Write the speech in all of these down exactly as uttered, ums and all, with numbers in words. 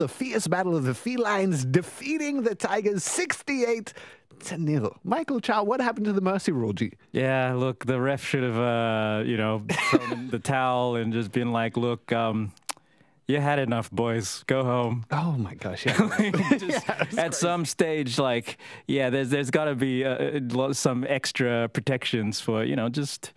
The fierce battle of the felines defeating the Tigers sixty-eight to nil. Michael Chow, what happened to the mercy rule, G? Yeah, look, the ref should have, uh, you know, thrown in the towel and just been like, look, um, you had enough, boys. Go home. Oh, my gosh. Yeah. Just Yeah, at crazy. some stage, like, yeah, there's there's got to be uh, some extra protections for, you know, just,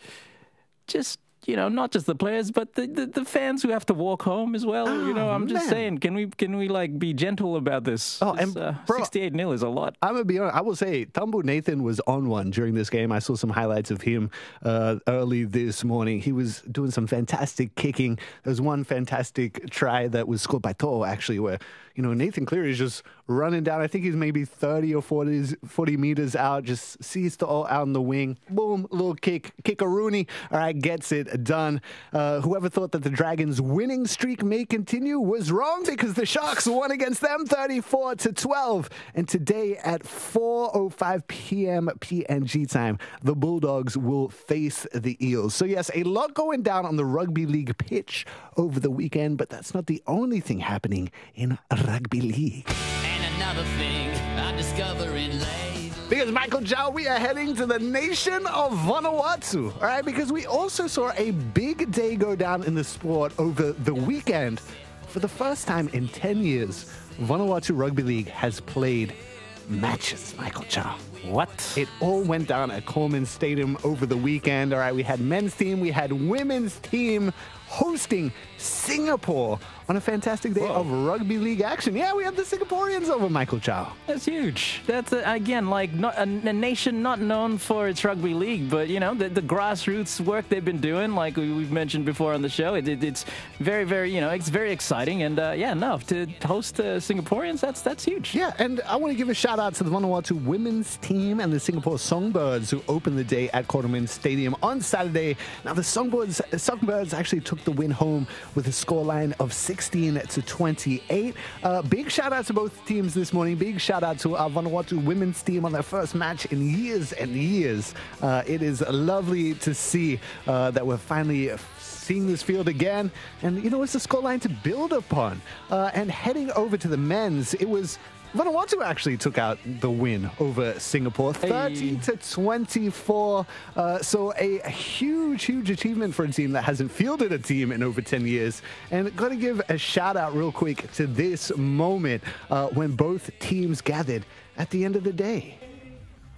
just, you know, not just the players, but the, the, the fans who have to walk home as well. Oh, you know, I'm just man. saying, can we, can we like, be gentle about this? Oh, This, and uh, bro- sixty-eight nil is a lot. I'm gonna be honest. I will say, Tumbu Nathan was on one during this game. I saw some highlights of him uh, early this morning. He was doing some fantastic kicking. There was one fantastic try that was scored by To'o, actually, where you know Nathan Cleary is just running down. I think he's maybe thirty or forty, forty meters out. Just sees To'o out in the wing. Boom, little kick, kick a Rooney. All right, gets it done. Uh, whoever thought that the Dragons' winning streak may continue was wrong, because the Sharks won against them thirty-four to twelve. And today at four oh five p.m. P N G time, the Bulldogs will face the Eels. So yes, a lot going down on the rugby league pitch over the weekend, but that's not the only thing happening in rugby league. And another thing I discover in lately. Because, Michael Chow, we are heading to the nation of Vanuatu, all right? Because we also saw a big day go down in the sport over the weekend. For the first time in ten years, Vanuatu Rugby League has played matches, Michael Chow. What? It all went down at Coleman Stadium over the weekend. All right, we had men's team, we had women's team hosting Singapore on a fantastic day Whoa. of rugby league action. Yeah, we had the Singaporeans over, Michael Chow. That's huge. That's, uh, again, like not a, a nation not known for its rugby league, but, you know, the, the grassroots work they've been doing, like we, we've mentioned before on the show, it, it, it's very, very, you know, it's very exciting. And, uh, yeah, no, to host uh, Singaporeans, that's that's huge. Yeah, and I want to give a shout out to the Vanuatu women's team and the Singapore Songbirds, who opened the day at Coleman Stadium on Saturday. Now, the Songbirds, Songbirds actually took the win home with a scoreline of sixteen to twenty-eight. Uh, big shout out to both teams this morning. Big shout out to our Vanuatu women's team on their first match in years and years. Uh, it is lovely to see uh, that we're finally seeing this field again. And, you know, it's a scoreline to build upon. Uh, and heading over to the men's, it was Vanuatu actually took out the win over Singapore, thirty to twenty-four. Uh, so a huge, huge achievement for a team that hasn't fielded a team in over ten years. And got to give a shout out real quick to this moment uh, when both teams gathered at the end of the day.